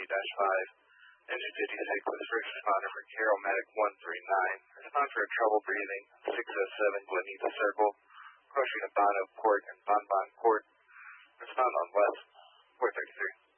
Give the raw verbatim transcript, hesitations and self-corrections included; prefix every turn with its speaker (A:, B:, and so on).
A: dash five. Engine fifty-six with first responder for Carroll Medic one three nine. Respond for trouble breathing, six oh seven Glenita Circle, crossing Abano Court and Bon Bon Court. Respond on West four thirty-three.